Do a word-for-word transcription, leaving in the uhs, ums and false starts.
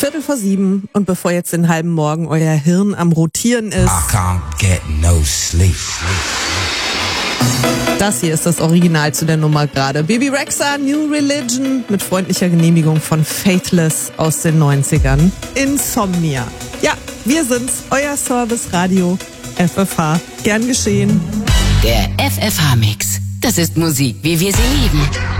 Viertel vor sieben und bevor jetzt den halben Morgen euer Hirn am Rotieren ist, I can't get no sleep. das hier ist das Original zu der Nummer gerade. Bebe Rexha, New Religion mit freundlicher Genehmigung von Faithless aus den neunzigern. Insomnia. Ja, wir sind's, euer Service-Radio F F H. Gern geschehen. Der F F H-Mix. Das ist Musik, wie wir sie lieben.